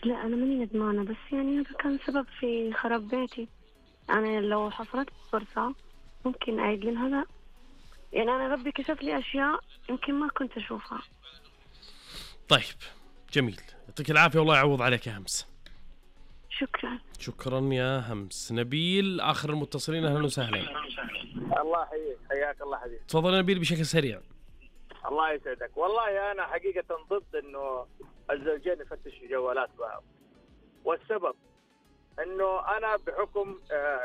لا أنا ماني ندمانة، بس يعني هذا كان سبب في خراب بيتي. أنا لو حصلت فرصة ممكن أعيد لهم هذا. يعني أنا ربي كشف لي أشياء يمكن ما كنت أشوفها. طيب جميل، يعطيك العافية والله يعوض عليك يا همس. شكرا. شكرا يا همس. نبيل آخر المتصلين، أهلا وسهلا. الله يحييك، حياك الله حبيبي. تفضل نبيل بشكل سريع. الله يسعدك. والله أنا حقيقة ضد إنه الزوجين يفتشوا جوالات بعض، والسبب إنه أنا بحكم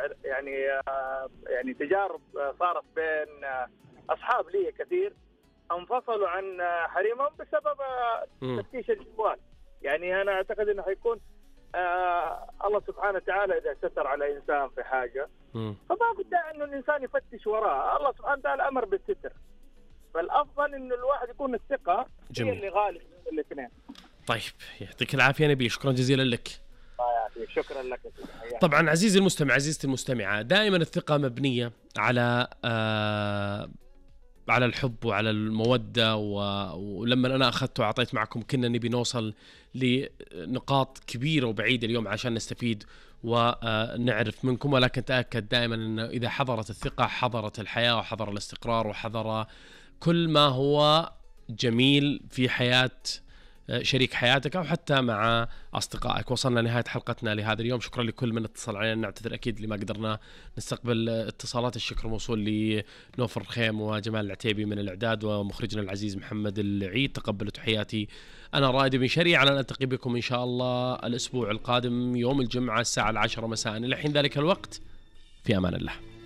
يعني تجارب صارت بين أصحاب لي كثير انفصلوا عن حريمهم بسبب تفتيش الجوال. يعني أنا أعتقد إنه حيكون الله سبحانه وتعالى إذا ستر على إنسان في حاجة فما بدأ إنه الإنسان يفتش وراه. الله سبحانه وتعالى أمر بالستر، فالأفضل إنه الواحد يكون الثقة هي اللي غالب من الاثنين. طيب يعطيك العافية نبيل، شكرا جزيلا لك. شكرا لك. طبعا عزيزي المستمع، عزيزتي المستمعة، دائما الثقة مبنية على الحب وعلى المودة، ولما أنا أخذت وعطيت معكم كنا نبي نوصل لنقاط كبيرة وبعيدة اليوم عشان نستفيد ونعرف منكم، ولكن تأكد دائما أنه إذا حضرت الثقة حضرت الحياة وحضر الاستقرار وحضر كل ما هو جميل في حياة شريك حياتك أو حتى مع أصدقائك. وصلنا لنهاية حلقتنا لهذا اليوم. شكرا لكل من اتصل علينا، نعتذر أكيد اللي ما قدرنا نستقبل اتصالات. الشكر موصول لنوفر الخيم وجمال العتيبي من الإعداد، ومخرجنا العزيز محمد العيد. تقبلوا تحياتي، أنا رائد بن شري، على أن ألتقي بكم إن شاء الله الأسبوع القادم يوم الجمعة الساعة 10 مساء. إلى حين ذلك الوقت في أمان الله.